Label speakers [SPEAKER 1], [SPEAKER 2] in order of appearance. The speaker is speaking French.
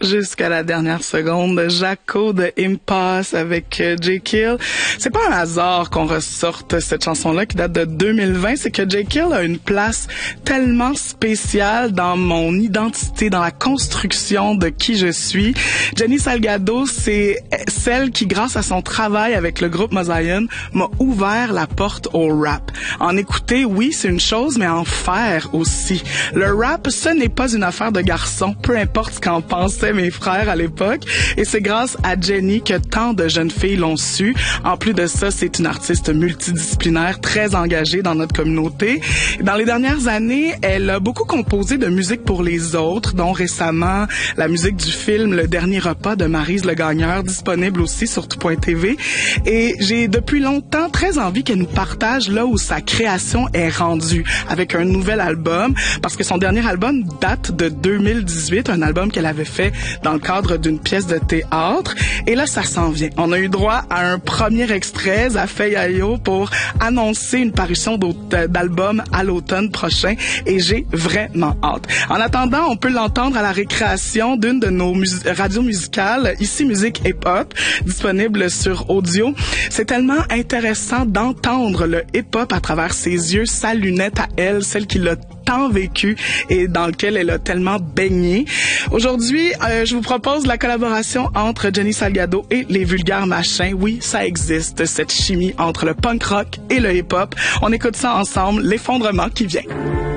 [SPEAKER 1] jusqu'à la dernière seconde. Jaco de Impasse avec J.Kill. C'est pas un hasard qu'on ressorte cette chanson-là qui date de 2020. C'est que J.Kill a une place tellement spéciale dans mon identité, dans la construction de qui je suis. Jenny Salgado, c'est celle qui, grâce à son travail avec le groupe Mosaïen, m'a ouvert la porte au rap. En écouter, oui, c'est une chose, mais en faire aussi. Le rap, ce n'est pas une affaire de garçon, peu importe ce qu'en pensaient mes frères à l'époque. Et c'est grâce à Jenny que tant de jeunes filles l'ont su. En plus de ça, c'est une artiste multidisciplinaire, très engagée dans notre communauté. Dans les dernières années, elle a beaucoup composé de musique pour les autres, dont récemment la musique du film Le Dernier Repas de Maryse Le Gagneur, disponible aussi sur tout.tv. Et j'ai depuis longtemps très envie qu'elle nous partage là où sa création est rendue, avec un nouvel album, parce que son dernier album date de 2018, un album qu'elle avait fait dans le cadre d'une pièce de théâtre. Et là, ça s'en vient. On a eu droit à un premier extrait, Zafeyayo, pour annoncer une parution d'album à l'automne prochain, et j'ai vraiment hâte. En attendant, on peut l'entendre à la récréation d'une de nos radios musicales, Ici Musique Hip-Hop, disponible sur audio. C'est tellement intéressant d'entendre le hip-hop à travers ses yeux, sa lunette à elle, celle qui l'a tant vécu et dans lequel elle a tellement baigné. Aujourd'hui, je vous propose la collaboration entre Jenny Salgado et les Vulgaires Machins. Oui, ça existe, cette chimie entre le punk rock et le hip-hop. On écoute ça ensemble, l'effondrement qui vient.